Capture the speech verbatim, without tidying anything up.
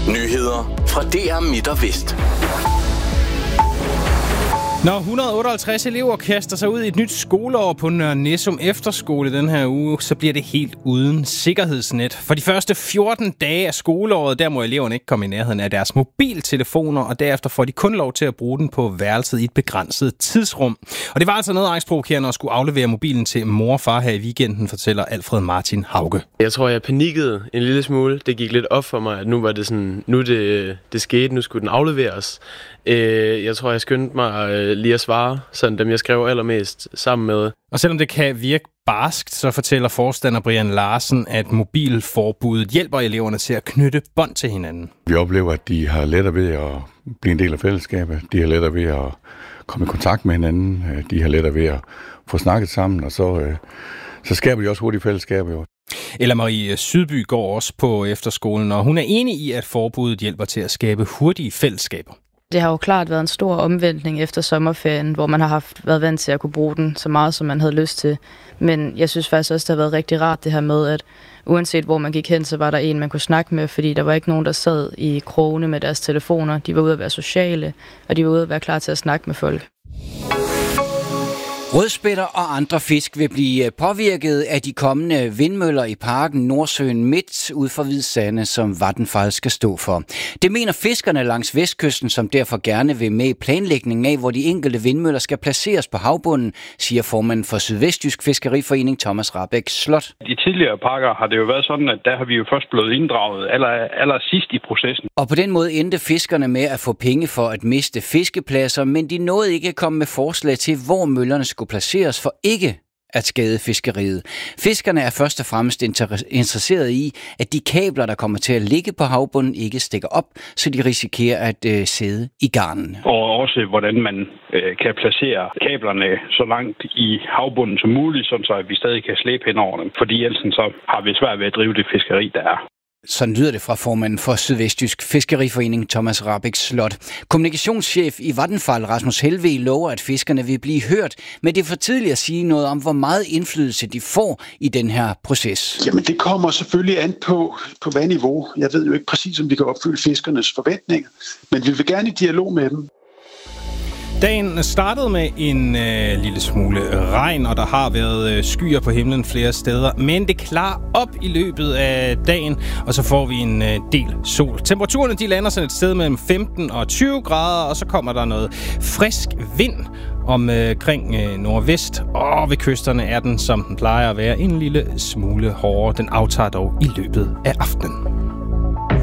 Nyheder fra D R Midt og Vest. Når et hundrede og otteoghalvtreds elever kaster sig ud i et nyt skoleår på Nørre Nissum Efterskole den her uge, så bliver det helt uden sikkerhedsnet. For de første fjorten dage af skoleåret, der må eleverne ikke komme i nærheden af deres mobiltelefoner, og derefter får de kun lov til at bruge den på værelset i et begrænset tidsrum. Og det var altså noget angstprovokerende at skulle aflevere mobilen til mor og far her i weekenden, fortæller Alfred Martin Hauge. Jeg tror, jeg panikkede en lille smule. Det gik lidt op for mig, at nu var det sådan, nu det, det skete, nu skulle den afleveres. Jeg tror, jeg skyndte mig lige at svare, sådan dem jeg skrev allermest sammen med. Og selvom det kan virke barskt, så fortæller forstander Brian Larsen, at mobilforbuddet hjælper eleverne til at knytte bånd til hinanden. Vi oplever, at de har lettere ved at blive en del af fællesskabet. De har lettere ved at komme i kontakt med hinanden. De har lettere ved at få snakket sammen, og så, så skaber de også hurtigt fællesskaber. Ella Marie Sydby går også på efterskolen, og hun er enig i, at forbuddet hjælper til at skabe hurtige fællesskaber. Det har jo klart været en stor omvæltning efter sommerferien, hvor man har haft været vant til at kunne bruge den så meget, som man havde lyst til. Men jeg synes faktisk også, det har været rigtig rart det her med, at uanset hvor man gik hen, så var der en, man kunne snakke med, fordi der var ikke nogen, der sad i krogene med deres telefoner. De var ude at være sociale, og de var ude at være klar til at snakke med folk. Rødspætter og andre fisk vil blive påvirket af de kommende vindmøller i parken Nordsøen Midt ud for Hvidsande, som Vattenfall skal stå for. Det mener fiskerne langs vestkysten, som derfor gerne vil med i planlægningen af, hvor de enkelte vindmøller skal placeres på havbunden, siger formanden for Sydvestjysk Fiskeriforening Thomas Rahbek Slot. De tidligere parker har det jo været sådan, at der har vi jo først blevet inddraget aller, aller sidst i processen. Og på den måde endte fiskerne med at få penge for at miste fiskepladser, men de nåede ikke at komme med forslag til, hvor møllerne skulle placeres for ikke at skade fiskeriet. Fiskerne er først og fremmest inter- interesseret i, at de kabler, der kommer til at ligge på havbunden, ikke stikker op, så de risikerer at øh, sidde i garnen. Og også, hvordan man øh, kan placere kablerne så langt i havbunden som muligt, så at vi stadig kan slæbe hen over dem. Fordi ellers så har vi svært ved at drive det fiskeri, der er. Sådan lyder det fra formanden for Sydvestjysk Fiskeriforening Thomas Rahbek Slot. Kommunikationschef i Vattenfall Rasmus Helve lover, at fiskerne vil blive hørt, men det er for tidligt at sige noget om, hvor meget indflydelse de får i den her proces. Jamen det kommer selvfølgelig an på, på hvad niveau. Jeg ved jo ikke præcis, om vi kan opfylde fiskernes forventninger, men vi vil gerne i dialog med dem. Dagen startede med en øh, lille smule regn, og der har været øh, skyer på himlen flere steder. Men det klarer op i løbet af dagen, og så får vi en øh, del sol. Temperaturerne de lander sådan et sted mellem femten og tyve grader, og så kommer der noget frisk vind omkring øh, nordvest. Og ved kysterne er den, som den plejer at være, en lille smule hårdere. Den aftager dog i løbet af aftenen.